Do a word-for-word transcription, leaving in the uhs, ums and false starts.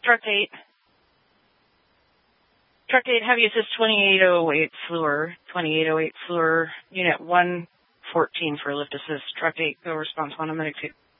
Truck eight. Truck eight, heavy assist twenty-eight oh eight Fluor. twenty-eight oh eight Fluor. Unit one fourteen for lift assist. Truck eight, go response one, I'm medic two.